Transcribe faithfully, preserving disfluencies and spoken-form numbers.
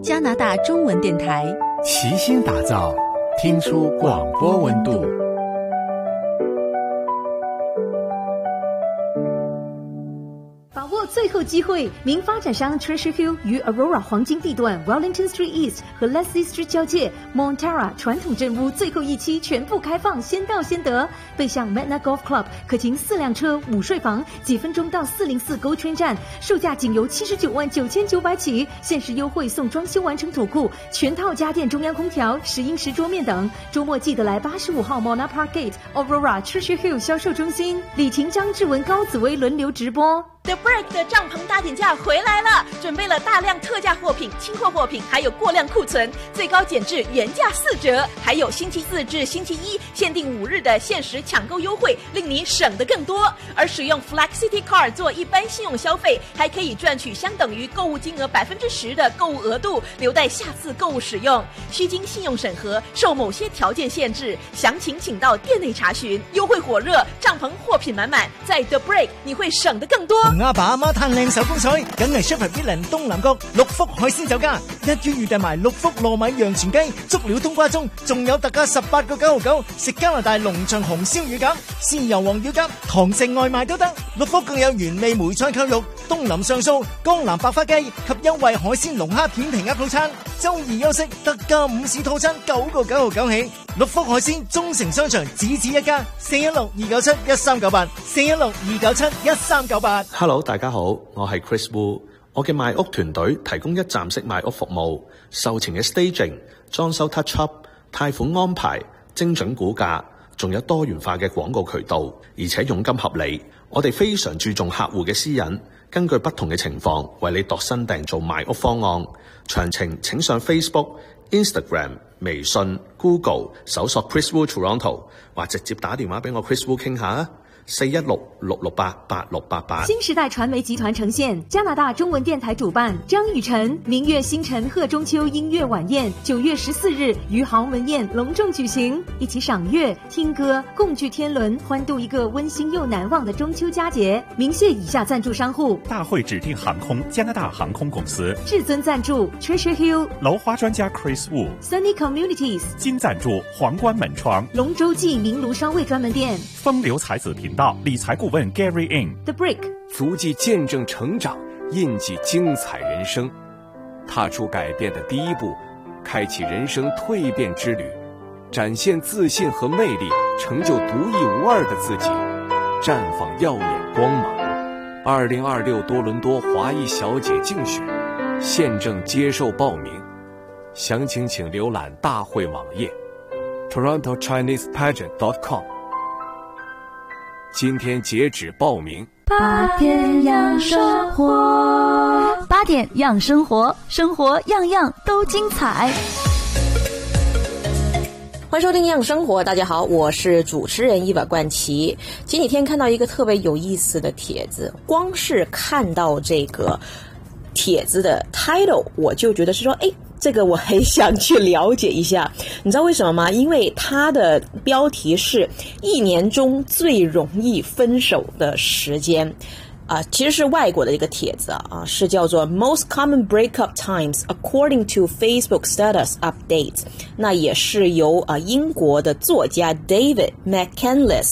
加拿大中文电台， 齐心打造，听出广播温度。 把握最后机会，名发展商 Treasure Hill 于 Aurora 黄金地段 Wellington Street East 和 Leslie Street 交界 Montara 传统镇屋最后一期全部开放，先到先得。背向 Magna Golf Club 可停四辆车，午睡房，几分钟到四零四 GO Train 站，售价仅由七十九万九千九百起，限时优惠送装修完成土库、全套家电、中央空调、石英石桌面等。周末记得来八十五号 Mona Park Gate Aurora Treasure Hill 销售中心，李婷、张志文、高紫薇轮流直播。 The Break 的帐篷大减价回来了，准备了大量特价货品、清货货品，还有过量库存，最高减至原价四折，还有星期四至星期一限定五日的限时抢购优惠，令你省得更多。而使用 Flexity Card 做一般信用消费，还可以赚取相等于购物金额百分之十的购物额度，留待下次购物使用。需经信用审核，受某些条件限制，详情请到店内查询。优惠火热，帐篷貨品滿滿，在 The Break 你會省得更多。 同阿爸阿媽嘆靚手工菜，梗係 Shepherd Building 東南角六福海鮮酒家，一於預訂埋六福糯米洋全雞、足料冬瓜盅，仲有特價十八個九毫九，食加拿大農場紅燒乳鴿、鮮油黃乳鴿，堂食外賣都得。六福更有原味梅菜扣肉、東林上素、江南白花雞及優惠海鮮龍蝦片皮鴨套餐。周二休息特價午市套餐九個九毫九起。六福海鮮中城商場只此一家，四一六二九七一三九八，四一六二九七一三九八。 Hello， 大家好，我係 Chris Wu， 我嘅賣屋團隊提供一站式賣屋服務，售前嘅 staging、裝修 touch up、貸款安排、精準估價，仲有多元化嘅廣告渠道，而且佣金合理。我哋非常注重客戶嘅私隱，根據不同嘅情況為你度身訂做賣屋方案。詳情請上 Facebook、Instagram、微信、Google 搜索 Chris Wu Toronto， 或直接打電話俾我 Chris Wu 傾下啊。四一六六六八八六八八。 新时代传媒集团呈现，加拿大中文电台主办，张雨晨、明月星辰贺中秋音乐晚宴，九月十四日于豪门宴隆重举行，一起赏月、听歌，共聚天伦，欢度一个温馨又难忘的中秋佳节。明谢以下赞助商户： 大会指定航空加拿大航空公司， 至尊赞助 Treasure Hill， 楼花专家 Chris Wu， Sunny Communities， 金赞助皇冠门窗， 龙舟记名炉烧味专门店， 风流才子频道理财顾问 Gary In， The Brick， 足迹见证成长，印记精彩人生，踏出改变的第一步，开启人生蜕变之旅，展现自信和魅力，成就独一无二的自己，绽放耀眼光芒。二零二六多伦多华裔小姐竞选现正接受报名，详情请浏览大会网页 toronto chinese pageant dot com。今天截止报名。 八点养生活，八点养生活，生活样样都精彩。 欢迎收听营养生活，大家好，我是主持人伊娃冠奇。前几天看到一个特别有意思的帖子，光是看到这个帖子的 title， 我就觉得是说，哎，这个我很想去了解一下。你知道为什么吗？因为它的标题是一年中最容易分手的时间。啊，其实是外国的一个帖子啊，是叫做 Most Common Breakup Times According to Facebook Status Updates。那也是由啊英国的作家 David McCandless